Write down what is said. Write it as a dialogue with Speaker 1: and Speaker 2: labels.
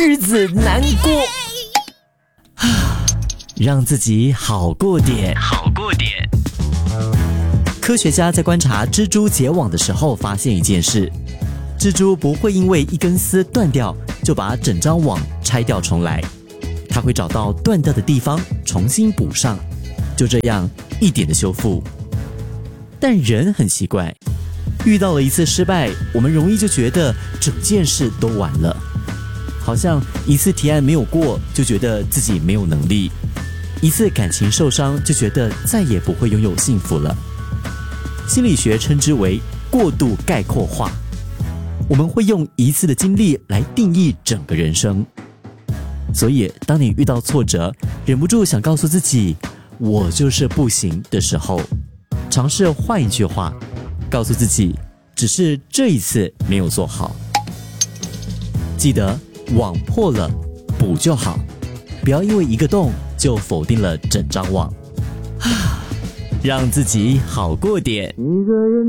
Speaker 1: 日子难过，让自己好过点。科学家在观察蜘蛛结网的时候发现一件事，蜘蛛不会因为一根丝断掉就把整张网拆掉重来，它会找到断掉的地方重新补上，就这样一点的修复。但人很奇怪，遇到了一次失败，我们容易就觉得整件事都完了，好像一次提案没有过就觉得自己没有能力，一次感情受伤就觉得再也不会拥有幸福了。心理学称之为过度概括化，我们会用一次的经历来定义整个人生。所以当你遇到挫折，忍不住想告诉自己我就是不行的时候，尝试换一句话告诉自己，只是这一次没有做好。记得网破了补就好，不要因为一个洞就否定了整张网。让自己好过点。
Speaker 2: 一个人